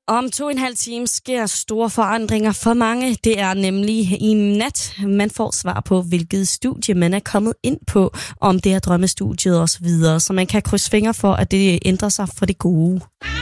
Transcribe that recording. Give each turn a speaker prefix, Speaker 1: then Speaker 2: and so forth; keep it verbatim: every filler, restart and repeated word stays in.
Speaker 1: Om to og en halv time sker store forandringer for mange. Det er nemlig i nat, man får svar på, hvilket studie man er kommet ind på, om det er drømmestudiet osv. Så man kan krydse fingre for, at det ændrer sig for det gode.